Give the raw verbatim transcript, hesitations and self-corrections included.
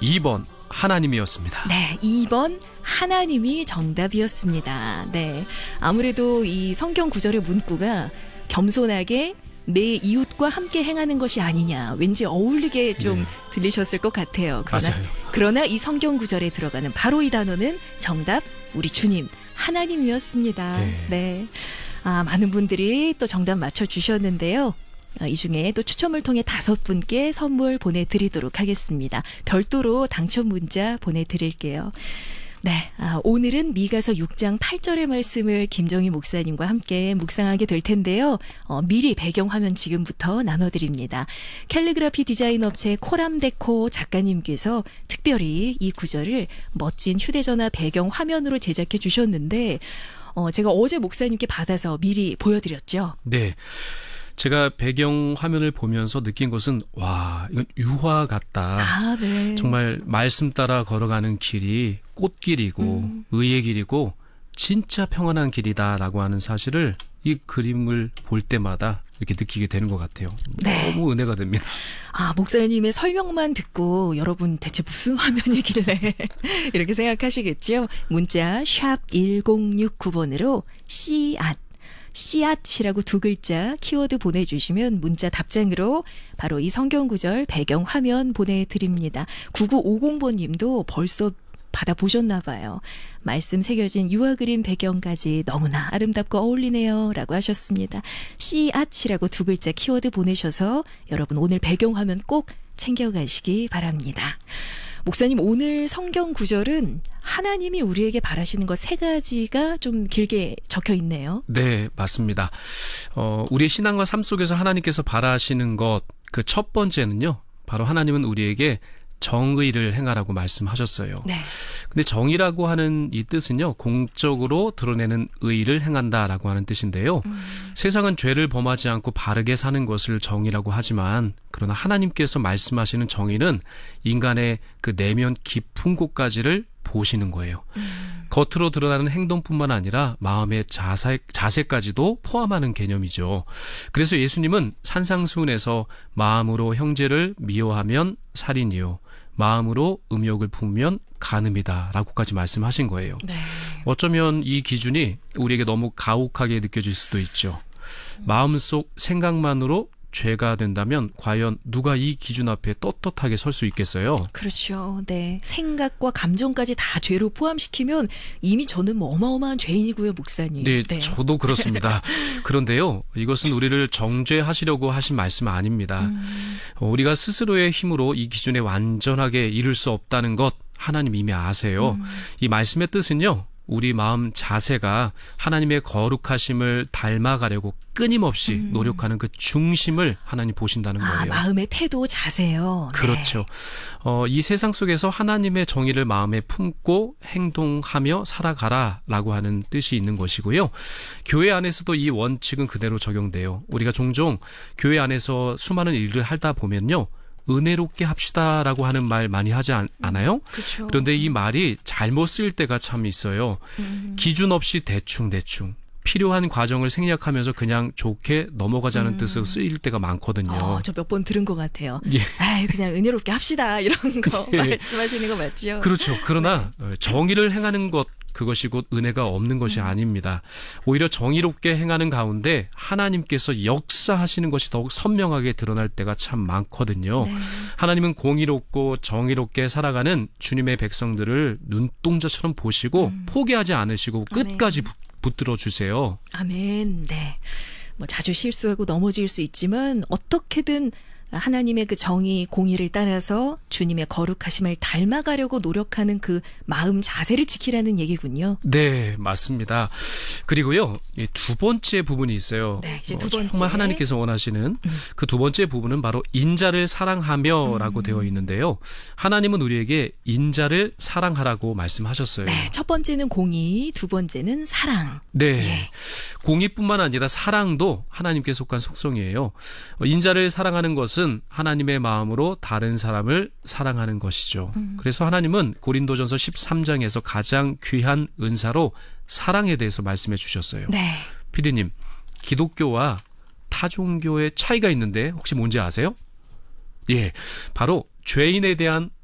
이 번 하나님이었습니다. 네, 이 번 하나님이 정답이었습니다. 네, 아무래도 이 성경 구절의 문구가 겸손하게 내 이웃과 함께 행하는 것이 아니냐, 왠지 어울리게 좀 네. 들리셨을 것 같아요. 그러나, 맞아요. 그러나 이 성경 구절에 들어가는 바로 이 단어는 정답, 우리 주님 하나님이었습니다. 네. 네. 아, 많은 분들이 또 정답 맞춰주셨는데요. 이 중에 또 추첨을 통해 다섯 분께 선물 보내드리도록 하겠습니다. 별도로 당첨 문자 보내드릴게요. 네, 아, 오늘은 미가서 육 장 팔 절의 말씀을 김정희 목사님과 함께 묵상하게 될 텐데요. 어, 미리 배경화면 지금부터 나눠드립니다. 캘리그라피 디자인 업체 코람데코 작가님께서 특별히 이 구절을 멋진 휴대전화 배경화면으로 제작해 주셨는데 어, 제가 어제 목사님께 받아서 미리 보여드렸죠. 네. 제가 배경 화면을 보면서 느낀 것은 와, 이건 유화 같다. 아, 네. 정말 말씀 따라 걸어가는 길이 꽃길이고 음. 의의 길이고 진짜 평안한 길이다라고 하는 사실을 이 그림을 볼 때마다 이렇게 느끼게 되는 것 같아요. 네. 너무 은혜가 됩니다. 아, 목사님의 설명만 듣고 여러분 대체 무슨 화면이길래 이렇게 생각하시겠죠? 문자 샵 일공육구 번으로 씨앗 씨앗이라고 두 글자 키워드 보내주시면 문자 답장으로 바로 이 성경구절 배경 화면 보내드립니다. 구구오공 번님도 벌써 받아보셨나 봐요. 말씀 새겨진 유화 그림 배경까지 너무나 아름답고 어울리네요 라고 하셨습니다. 씨앗이라고 두 글자 키워드 보내셔서 여러분 오늘 배경 화면 꼭 챙겨가시기 바랍니다. 목사님, 오늘 성경 구절은 하나님이 우리에게 바라시는 것 세 가지가 좀 길게 적혀 있네요. 네, 맞습니다. 어, 우리의 신앙과 삶 속에서 하나님께서 바라시는 것, 그 첫 번째는요, 바로 하나님은 우리에게 정의를 행하라고 말씀하셨어요. 네. 근데 정의라고 하는 이 뜻은요, 공적으로 드러내는 의를 행한다라고 하는 뜻인데요. 음. 세상은 죄를 범하지 않고 바르게 사는 것을 정의라고 하지만, 그러나 하나님께서 말씀하시는 정의는 인간의 그 내면 깊은 곳까지를 보시는 거예요. 음. 겉으로 드러나는 행동뿐만 아니라 마음의 자세, 자세까지도 포함하는 개념이죠. 그래서 예수님은 산상수훈에서 마음으로 형제를 미워하면 살인이요, 마음으로 음욕을 품으면 간음이다 라고까지 말씀하신 거예요. 네. 어쩌면 이 기준이 우리에게 너무 가혹하게 느껴질 수도 있죠. 마음속 생각만으로 죄가 된다면 과연 누가 이 기준 앞에 떳떳하게 설 수 있겠어요? 그렇죠. 네. 생각과 감정까지 다 죄로 포함시키면 이미 저는 뭐 어마어마한 죄인이고요, 목사님. 네, 네. 저도 그렇습니다. 그런데요, 이것은 우리를 정죄하시려고 하신 말씀 아닙니다. 음. 우리가 스스로의 힘으로 이 기준에 완전하게 이룰 수 없다는 것 하나님 이미 아세요. 음. 이 말씀의 뜻은요, 우리 마음 자세가 하나님의 거룩하심을 닮아가려고 끊임없이 음. 노력하는 그 중심을 하나님 보신다는 거예요. 아, 마음의 태도, 자세요. 그렇죠. 네. 어, 이 세상 속에서 하나님의 정의를 마음에 품고 행동하며 살아가라라고 하는 뜻이 있는 것이고요. 교회 안에서도 이 원칙은 그대로 적용돼요. 우리가 종종 교회 안에서 수많은 일을 하다 보면요, 은혜롭게 합시다라고 하는 말 많이 하지 않, 않아요? 그렇죠. 그런데 이 말이 잘못 쓰일 때가 참 있어요. 음. 기준 없이 대충대충 필요한 과정을 생략하면서 그냥 좋게 넘어가자는 음. 뜻으로 쓰일 때가 많거든요. 어, 저 몇 번 들은 것 같아요. 예. 아이, 그냥 은혜롭게 합시다 이런 거 예. 말씀하시는 거 맞죠? 그렇죠. 그러나 네. 정의를 행하는 것, 그것이 곧 은혜가 없는 것이 음. 아닙니다. 오히려 정의롭게 행하는 가운데 하나님께서 역사하시는 것이 더욱 선명하게 드러날 때가 참 많거든요. 네. 하나님은 공의롭고 정의롭게 살아가는 주님의 백성들을 눈동자처럼 보시고 음. 포기하지 않으시고 끝까지 아멘. 붙들어 주세요. 아멘. 네. 뭐 자주 실수하고 넘어질 수 있지만 어떻게든 하나님의 그 정의, 공의를 따라서 주님의 거룩하심을 닮아가려고 노력하는 그 마음 자세를 지키라는 얘기군요. 네, 맞습니다. 그리고요, 두 번째 부분이 있어요. 네, 이제 두 번째. 정말 하나님께서 원하시는 음. 그 두 번째 부분은 바로 인자를 사랑하며라고 음. 되어 있는데요. 하나님은 우리에게 인자를 사랑하라고 말씀하셨어요. 네, 첫 번째는 공의, 두 번째는 사랑. 네, 예. 공의뿐만 아니라 사랑도 하나님께 속한 속성이에요. 인자를 사랑하는 것은 하나님의 마음으로 다른 사람을 사랑하는 것이죠. 음. 그래서 하나님은 고린도전서 십삼 장에서 가장 귀한 은사로 사랑에 대해서 말씀해 주셨어요. 네. 피디님, 기독교와 타종교의 차이가 있는데 혹시 뭔지 아세요? 예, 바로 죄인에 대한